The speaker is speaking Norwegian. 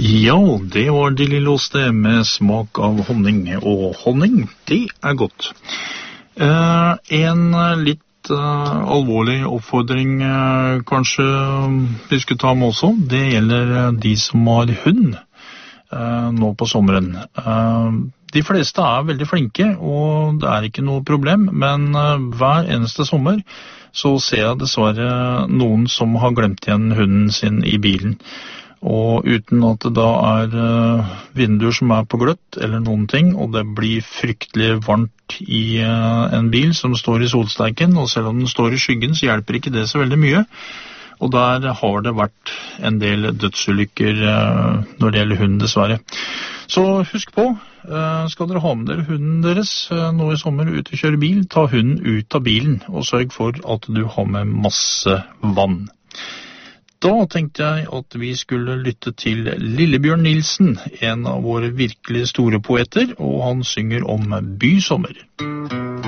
Ja, det var De Lillos det med smak av honning, og honning, det er godt. En litt alvorlig oppfordring kanskje vi skulle ta med også, det gjelder de som har hund nå på sommeren. De fleste er veldig flinke, og det er ikke noe problem, men hver eneste sommer så ser jeg dessverre noen som har glemt igjen hunden sin i bilen. Og uten at det da er vinduer som er på gløtt eller noen ting, og det blir fryktelig varmt i en bil som står i solsteiken, og selv om den står i skyggen så hjelper ikke det så veldig mye. Og der har det vært en del dødsulykker når det gjelder hunden dessverre. Så husk på, skal dere ha med dere hunden deres nå i sommer ut og kjøre bil, ta hunden ut av bilen og sørg for at du har med masse vann. Da tenkte jeg at vi skulle lytte til Lillebjørn Nilsen, en av våre virkelig store poeter, og han synger om bysommer.